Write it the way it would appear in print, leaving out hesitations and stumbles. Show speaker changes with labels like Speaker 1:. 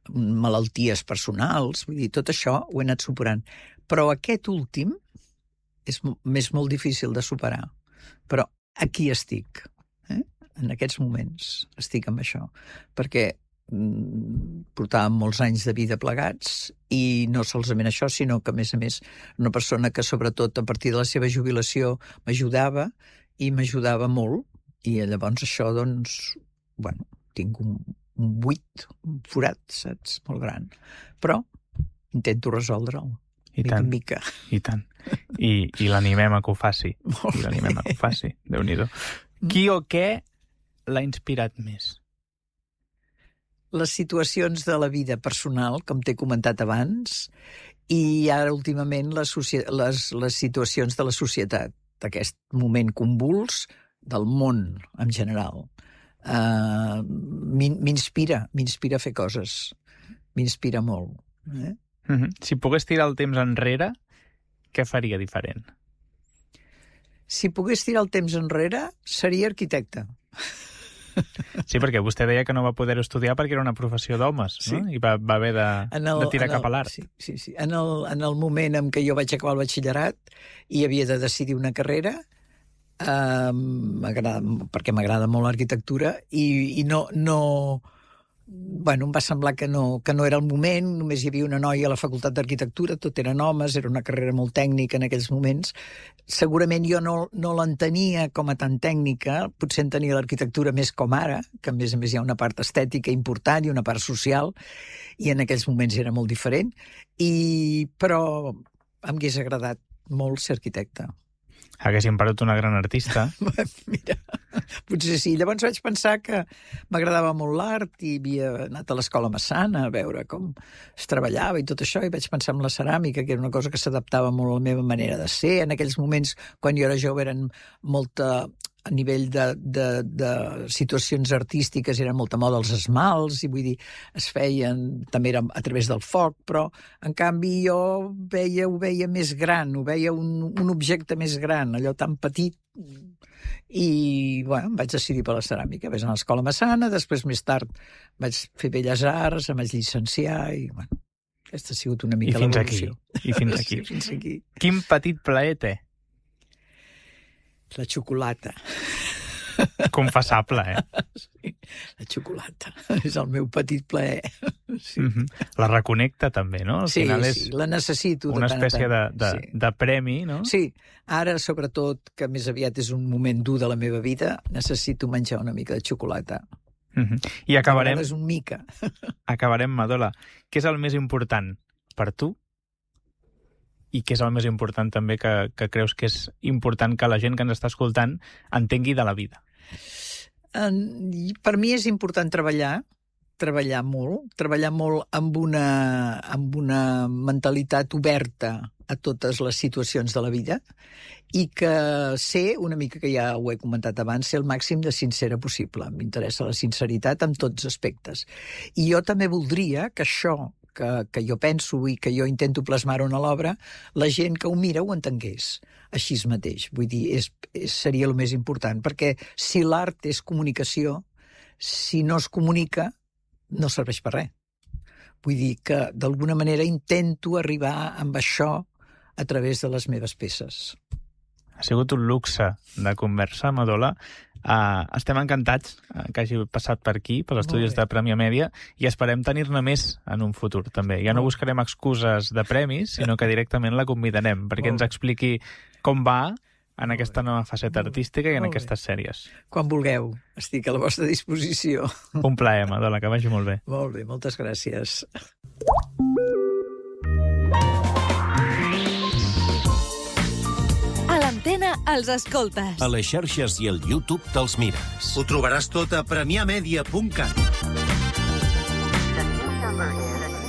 Speaker 1: malalties personals, vull dir, tot això ho he anat superant. Però aquest últim és molt difícil de superar. Però aquí estic, en aquests moments estic amb això, perquè portàvem molts anys de vida plegats i no solament això, sinó que, a més, una persona que, sobretot, a partir de la seva jubilació m'ajudava i m'ajudava molt, i llavors això, doncs, bueno, tinc un buit, un forat, saps? Molt gran. Però intento resoldre'l, mica en mica.
Speaker 2: I tant. I l'animem a que ho faci. I l'animem a que ho faci. Déu-n'hi-do. Qui o què l'ha inspirat més?
Speaker 1: Les situacions de la vida personal, com t'he comentat abans, i ara últimament les situacions de la societat, d'aquest moment convuls del món en general. M'inspira a fer coses. M'inspira molt.
Speaker 2: Si pogués tirar el temps enrere, què faria diferent?
Speaker 1: Si pogués tirar el temps enrere, seria arquitecte.
Speaker 2: Sí, perquè vostè deia que no va poder estudiar perquè era una professió d'homes, no? I va haver de tirar cap a l'art.
Speaker 1: Sí. En el moment en què jo vaig acabar el batxillerat i havia de decidir una carrera, perquè m'agrada molt l'arquitectura, i em va semblar que no era el moment, només hi havia una noia a la facultat d'arquitectura, tot eren homes, era una carrera molt tècnica en aquells moments. Segurament jo no l'entenia com a tan tècnica, potser entenia l'arquitectura més com ara, que a més hi ha una part estètica important i una part social, i en aquells moments era molt diferent, però em hagués agradat molt ser arquitecte.
Speaker 2: Haguéssim perdut una gran artista.
Speaker 1: Mira, potser sí. Llavors vaig pensar que m'agradava molt l'art i havia anat a l'escola Massana a veure com es treballava i tot això, i vaig pensar en la ceràmica, que era una cosa que s'adaptava molt a la meva manera de ser. En aquells moments, quan jo era jove, eren molta... a nivell de situacions artístiques era molta moda els esmalts, i vull dir, es feien, també era a través del foc, però en canvi jo ho veia més gran, ho veia un objecte més gran, allò tan petit, i em vaig decidir per la ceràmica. Vaig anar a l'escola Massana, després més tard vaig fer Belles Arts, em vaig llicenciar, i aquesta ha sigut una mica l'evolució.
Speaker 2: I fins aquí.
Speaker 1: Sí, fins aquí.
Speaker 2: Quin petit plaer té?
Speaker 1: La xocolata.
Speaker 2: Confessable,
Speaker 1: Sí, la xocolata. És el meu petit plaer. Sí.
Speaker 2: La reconnecta també, no? Al final és
Speaker 1: la necessito.
Speaker 2: Una espècie de premi, no?
Speaker 1: Sí, ara sobretot, que més aviat és un moment dur de la meva vida, necessito menjar una mica de xocolata.
Speaker 2: I acabarem...
Speaker 1: És un mica.
Speaker 2: Acabarem, Madola. Què és el més important per tu? I què és el més important també que creus que és important que la gent que ens està escoltant entengui de la vida?
Speaker 1: Per mi és important treballar molt amb una mentalitat oberta a totes les situacions de la vida, i que ser, una mica que ja ho he comentat abans, ser el màxim de sincera possible. M'interessa la sinceritat en tots aspectes. I jo també voldria que això que jo penso i que jo intento plasmar-ho a l'obra, la gent que ho mira ho entengués així mateix. Vull dir, seria el més important, perquè si l'art és comunicació, si no es comunica, no serveix per res. Vull dir que, d'alguna manera, intento arribar amb això a través de les meves peces.
Speaker 2: Ha sigut un luxe de conversa, Madola. Estem encantats que hagi passat per aquí, pels estudis de Premià Mèdia, i esperem tenir-ne més en un futur, també. Ja no buscarem excuses de premis, sinó que directament la convidarem perquè ens expliqui com va en aquesta nova faceta artística i en aquestes sèries.
Speaker 1: Quan vulgueu, estic a la vostra disposició.
Speaker 2: Un plaer, Madola, que vagi molt bé.
Speaker 1: Molt bé, moltes gràcies.
Speaker 3: A l'Antena els escoltes.
Speaker 4: A les xarxes i al YouTube te'ls mires.
Speaker 5: Ho trobaràs tot a premiamedia.cat.